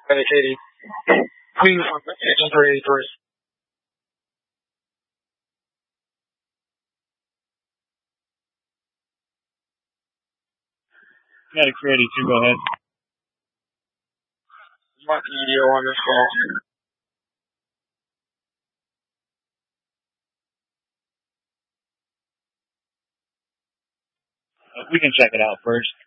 Hey, Katie. Queen from Agent 381st. Got it ready to go ahead. Want video on this call? We can check it out first.